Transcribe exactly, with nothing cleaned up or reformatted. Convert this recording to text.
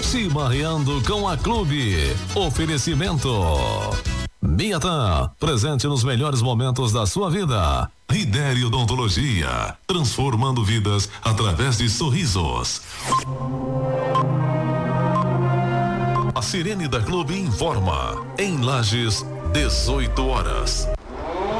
Chimarreando com a Clube. Oferecimento Miatan, presente nos melhores momentos da sua vida. Ridere Odontologia, transformando vidas através de sorrisos. A Sirene da Clube informa. Em Lages, dezoito horas.